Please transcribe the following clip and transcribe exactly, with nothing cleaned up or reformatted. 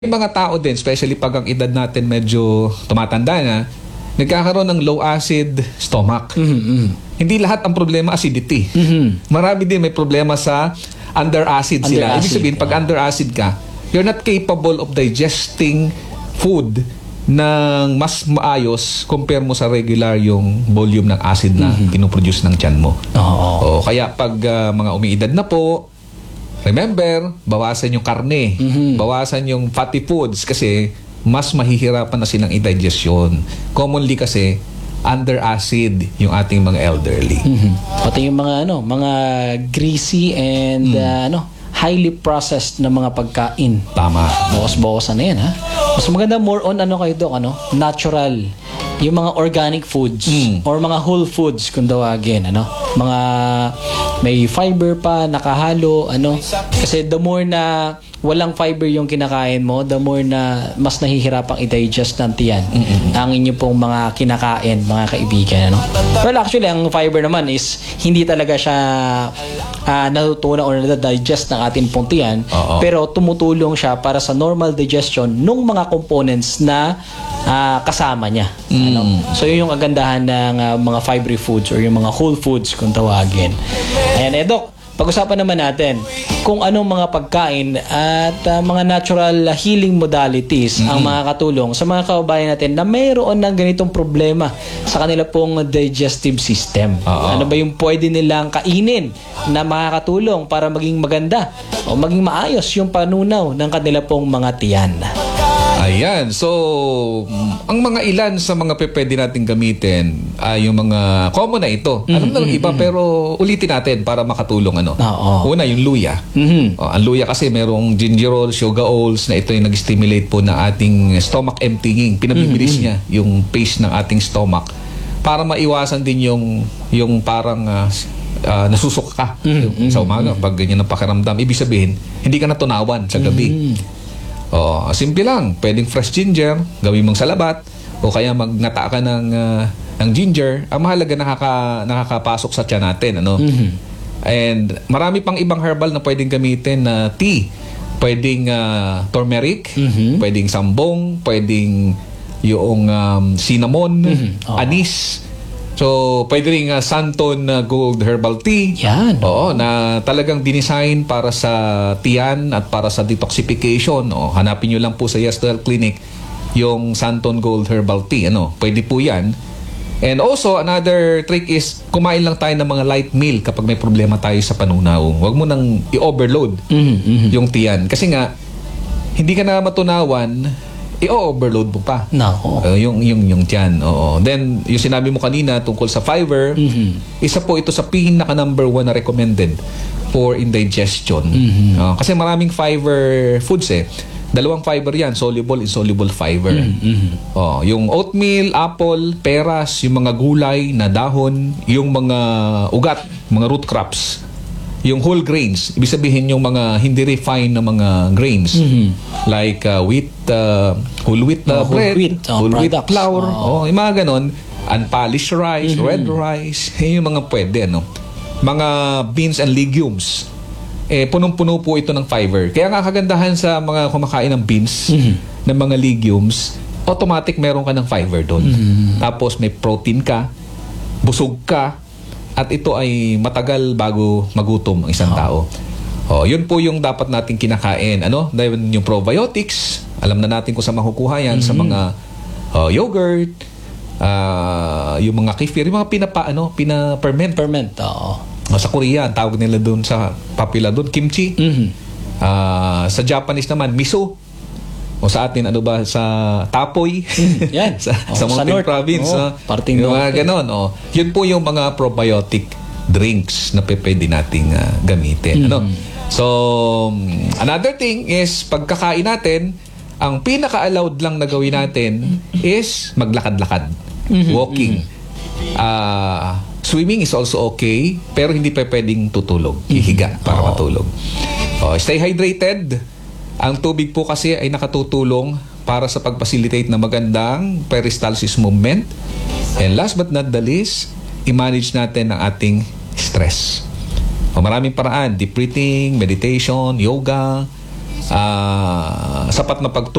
May mga tao din, especially pag ang edad natin medyo tumatanda na, nagkakaroon ng low acid stomach. Mm-hmm. Hindi lahat ang problema acidity. Mm-hmm. Marami din may problema sa under acid sila. Under Ibig acid, sabihin, pag yeah. under acid ka, you're not capable of digesting food ng mas maayos compare mo sa regular yung volume ng acid na mm-hmm. pinoproduce ng tiyan mo. Oo. O, kaya pag uh, mga umiidad na po, remember, bawasan yung karne, mm-hmm. bawasan yung fatty foods kasi mas mahihirapan na silang i-digestion. Commonly kasi, under acid yung ating mga elderly. Mm-hmm. Pati yung mga ano, mga greasy and mm. uh, ano, highly processed na mga pagkain. Tama. Bawas-bawasan na yan, ha? Mas maganda more on ano kayo, Dok, ano? Natural. Yung mga organic foods mm. or mga whole foods kung tawagin, ano? Mga may fiber pa, nakahalo, ano? Kasi the more na walang fiber yung kinakain mo, the more na mas nahihirapang i-digest ng tiyan mm-hmm. ang inyo pong mga kinakain, mga kaibigan, ano? Well, actually, ang fiber naman is hindi talaga siya uh, natutunan or na-digest ng ating pong tiyan, uh-oh. Pero tumutulong siya para sa normal digestion ng mga components na uh, kasama niya. Mm. Ano? So, yun yung kagandahan ng uh, mga fibery foods or yung mga whole foods kung tawagin. Ayan, eh, Dok, pag-usapan naman natin kung anong mga pagkain at uh, mga natural healing modalities mm-hmm. ang makakatulong sa mga kababayan natin na mayroon ng ganitong problema sa kanila pong digestive system. Uh-oh. Ano ba yung pwede nilang kainin na makakatulong para maging maganda o maging maayos yung panunaw ng kanila pong mga tiyan. Ayan. So, ang mga ilan sa mga pwede natin gamitin ay yung mga common na ito. Alam mm-hmm. na iba pero ulitin natin para makatulong. Ano? Oh, oh. Una, yung luya. Mm-hmm. Oh, ang luya kasi merong gingerol, sugarols na ito yung nag-stimulate po ng ating stomach emptying. Pinabibilis mm-hmm. niya yung pace ng ating stomach para maiwasan din yung, yung parang uh, uh, nasusok ka mm-hmm. sa umaga. Pag ganyan ang pakiramdam, ibig sabihin, hindi ka natunawan sa gabi. Mm-hmm. Oh, simple lang. Pwedeng fresh ginger, gawin mong salabat, o kaya magnata ka ng, uh, ng ginger. Ang mahalaga nakaka, nakakapasok sa tiyan natin. Ano? Mm-hmm. And marami pang ibang herbal na pwedeng gamitin na tea. Pwedeng uh, turmeric, mm-hmm. pwedeng sambong, pwedeng yung um, cinnamon, mm-hmm. oh. anis. So, pwede rin uh, Santon uh, Gold Herbal Tea. Yan. Oo, na talagang dinesign para sa tiyan at para sa detoxification. O, hanapin nyo lang po sa Yesdal Clinic yung Santon Gold Herbal Tea. Ano, pwede po yan. And also, another trick is kumain lang tayo ng mga light meal kapag may problema tayo sa panunaw. Huwag mo nang i-overload mm-hmm. yung tiyan. Kasi nga, hindi ka na matunawan, i-overload mo pa. No. Uh, yung yung yung tiyan. Oo. Then yung sinabi mo kanina tungkol sa fiber, mm-hmm. isa po ito sa pinaka number one na recommended for indigestion. Mm-hmm. Uh, kasi maraming fiber foods eh. Dalawang fiber yan, soluble, insoluble fiber. Mm-hmm. Oh, yung oatmeal, apple, peras, yung mga gulay na dahon, yung mga ugat, mga root crops. Yung whole grains, ibig sabihin yung mga hindi refined na mga grains mm-hmm. like uh, wheat, uh, whole wheat uh, oh, bread, whole wheat, oh, whole wheat flour, oh. oh, yung mga ganon, unpolished rice, mm-hmm. red rice, yung mga pwede, ano. Mga beans and legumes, eh, punong-puno po ito ng fiber. Kaya nga kagandahan sa mga kumakain ng beans, mm-hmm. ng mga legumes, automatic meron ka ng fiber doon. Mm-hmm. Tapos may protein ka, busog ka, at ito ay matagal bago magutom ang isang oh. tao. Oh, yun po yung dapat nating kinakain. Ano? Dahil yung probiotics, alam na natin kung saan makukuha yan, mm-hmm. sa mga uh, yogurt, uh, yung mga kefir, yung mga pinapa, ano, pina-ferment. Ferment, oo. Oh, sa Korea, tawag nila doon sa popular doon, kimchi. Mm-hmm. Uh, sa Japanese naman, miso. O sa atin, ano ba, sa Tapoy, yan. sa, oh, sa Mountain sa Province, oh, parting yung mga ganon. Oh. Yun po yung mga probiotic drinks na pwede nating uh, gamitin. Mm-hmm. Ano? So, another thing is, pagkakain natin, ang pinaka-allowed lang na gawin natin is maglakad-lakad, mm-hmm. walking. Uh, swimming is also okay, pero hindi pa pwedeng tutulog, hihiga para oh. matulog. Oh, stay hydrated. Ang tubig po kasi ay nakatutulong para sa pag-facilitate na magandang peristalsis movement. And last but not the least, i-manage natin ang ating stress. O maraming paraan, deep breathing, meditation, yoga, ah, sapat na pagtulong